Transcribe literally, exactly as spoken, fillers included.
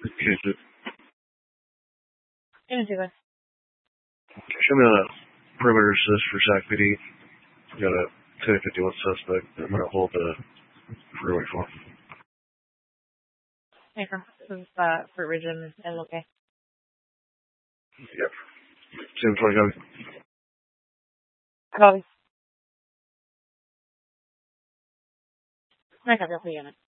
Change it. Into it. Show me on a perimeter assist for Zach P D. Got a ten fifty-one suspect. I'm going to hold the freeway for him. Hey, from this is uh, Fruit Ridge and L O K. Yep. seven twenty, copy. Copy. I got the unit.